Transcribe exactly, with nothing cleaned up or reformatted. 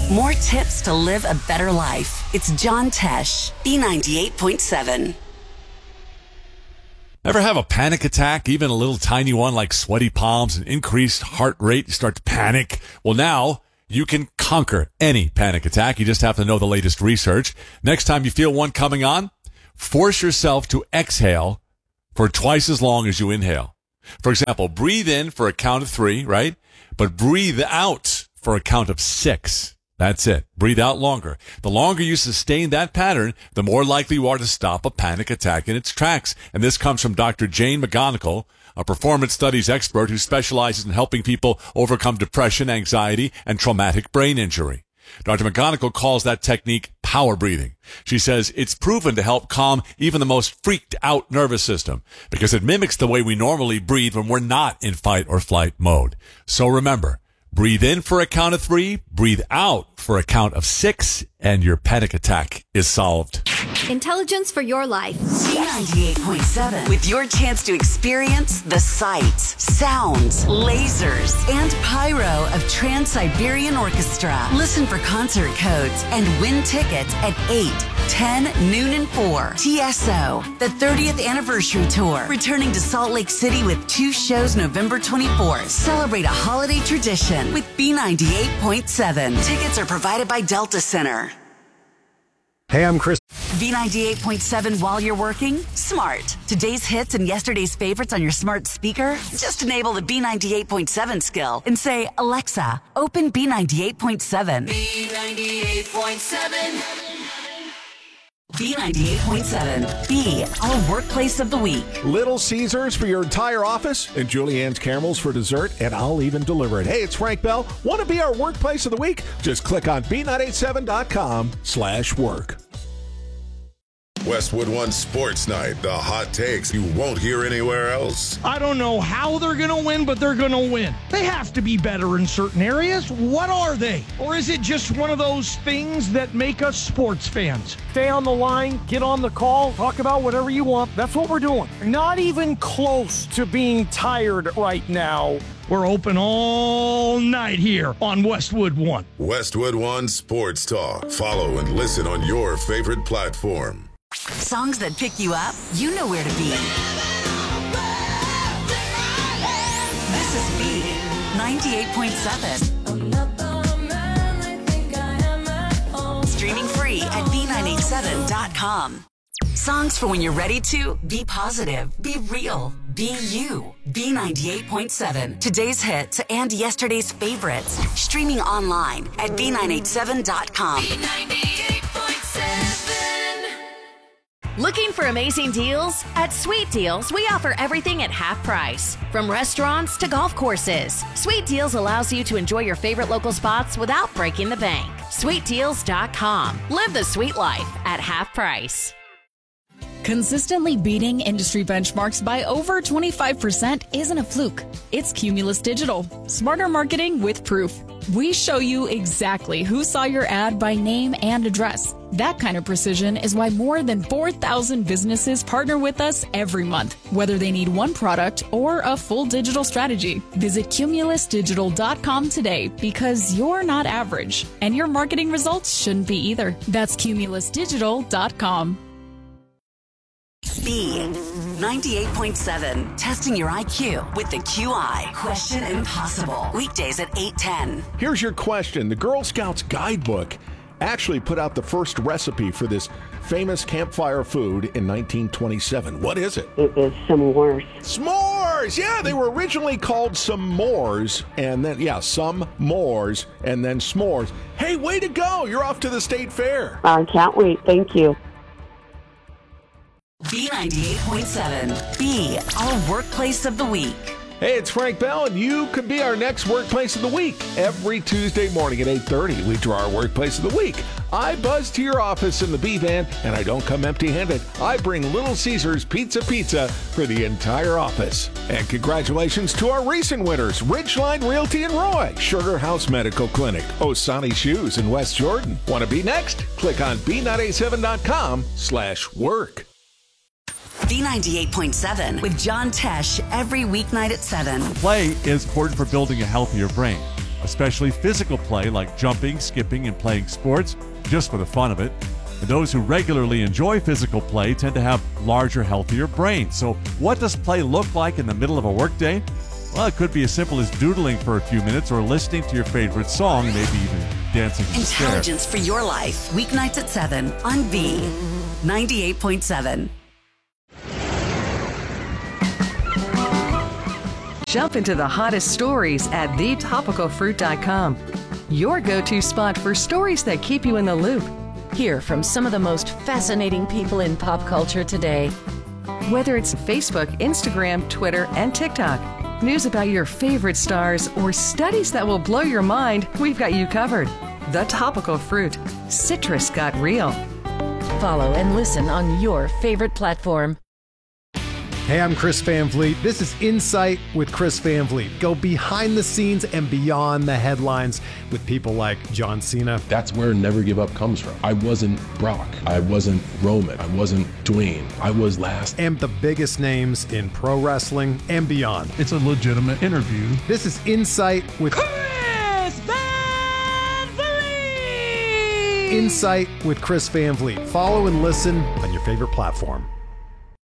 More tips to live a better life. It's John Tesh, B ninety-eight point seven. Ever have a panic attack, even a little tiny one like sweaty palms and increased heart rate? You start to panic. Well, now you can conquer any panic attack. You just have to know the latest research. Next time you feel one coming on, force yourself to exhale for twice as long as you inhale. For example, breathe in for a count of three, right? But breathe out for a count of six. That's it. Breathe out longer. The longer you sustain that pattern, the more likely you are to stop a panic attack in its tracks. And this comes from Doctor Jane McGonigal, a performance studies expert who specializes in helping people overcome depression, anxiety, and traumatic brain injury. Doctor McGonigal calls that technique power breathing. She says it's proven to help calm even the most freaked out nervous system because it mimics the way we normally breathe when we're not in fight or flight mode. So remember, breathe in for a count of three, breathe out for a count of six, and your panic attack is solved. Intelligence for your life. B ninety-eight point seven. With your chance to experience the sights, sounds, lasers, and pyro of Trans-Siberian Orchestra. Listen for concert codes and win tickets at eight, ten, noon, and four. T S O, the thirtieth anniversary tour. Returning to Salt Lake City with two shows November twenty-fourth. Celebrate a holiday tradition with B ninety-eight point seven. Tickets are provided by Delta Center. Hey, I'm Chris. B ninety-eight point seven while you're working? Smart. Today's hits and yesterday's favorites on your smart speaker? Just enable the B ninety-eight point seven skill and say, Alexa, open B ninety-eight point seven. B ninety-eight point seven. B ninety-eight point seven. B, our workplace of the week. Little Caesars for your entire office and Julianne's Caramels for dessert, and I'll even deliver it. Hey, it's Frank Bell. Want to be our workplace of the week? Just click on B nine eighty-seven dot com slash work. Westwood One Sports Night, the hot takes you won't hear anywhere else. I don't know how they're going to win, but they're going to win. They have to be better in certain areas. What are they? Or is it just one of those things that make us sports fans? Stay on the line, get on the call, talk about whatever you want. That's what we're doing. Not even close to being tired right now. We're open all night here on Westwood One. Westwood One Sports Talk. Follow and listen on your favorite platform. Songs that pick you up, you know where to be. This is B ninety-eight point seven. Streaming free at B nine eighty-seven dot com. Songs for when you're ready to be positive, be real, be you. B ninety-eight point seven. Today's hits and yesterday's favorites. Streaming online at B nine eighty-seven dot com. B ninety-eight point seven. Looking for amazing deals? At Sweet Deals, we offer everything at half price. From restaurants to golf courses, Sweet Deals allows you to enjoy your favorite local spots without breaking the bank. sweet deals dot com. Live the sweet life at half price. Consistently beating industry benchmarks by over twenty-five percent isn't a fluke. It's Cumulus Digital. Smarter marketing with proof. We show you exactly who saw your ad by name and address. That kind of precision is why more than four thousand businesses partner with us every month, whether they need one product or a full digital strategy. Visit Cumulus Digital dot com today because you're not average, and your marketing results shouldn't be either. That's Cumulus Digital dot com. B ninety-eight point seven. Testing your I Q with the Q I. Question Impossible. Weekdays at eight ten. Here's your question. The Girl Scouts Guidebook actually put out the first recipe for this famous campfire food in nineteen twenty-seven. What is it? It is s'mores. S'mores! Yeah, they were originally called s'mores, and then, yeah, some mores, and then s'mores. Hey, way to go! You're off to the state fair. I can't wait. Thank you. B ninety-eight point seven. B, our workplace of the week. Hey, it's Frank Bell, and you could be our next Workplace of the Week. Every Tuesday morning at eight thirty, we draw our Workplace of the Week. I buzz to your office in the B-Van, and I don't come empty-handed. I bring Little Caesars Pizza Pizza for the entire office. And congratulations to our recent winners, Ridgeline Realty and Roy, Sugar House Medical Clinic, Osani Shoes in West Jordan. Want to be next? Click on B nine eighty-seven dot com slash work. B ninety-eight point seven with John Tesh every weeknight at seven. Play is important for building a healthier brain. especially physical play like jumping, skipping, and playing sports, just for the fun of it. And those who regularly enjoy physical play tend to have larger, healthier brains. So what does play look like in the middle of a workday? Well, it could be as simple as doodling for a few minutes or listening to your favorite song, maybe even dancing to Intelligence for your life. Weeknights at seven on V ninety-eight point seven. Jump into the hottest stories at the topical fruit dot com. Your go-to spot for stories that keep you in the loop. Hear from some of the most fascinating people in pop culture today. Whether it's Facebook, Instagram, Twitter, and TikTok, news about your favorite stars, or studies that will blow your mind, we've got you covered. The Topical Fruit. Citrus got real. Follow and listen on your favorite platform. Hey, I'm Chris Van Vliet. This is Insight with Chris Van Vliet. Go behind the scenes and beyond the headlines with people like John Cena. That's where Never Give Up comes from. I wasn't Brock. I wasn't Roman. I wasn't Dwayne. I was last. And the biggest names in pro wrestling and beyond. It's a legitimate interview. This is Insight with Chris Van Vliet. Insight with Chris Van Vliet. Follow and listen on your favorite platform.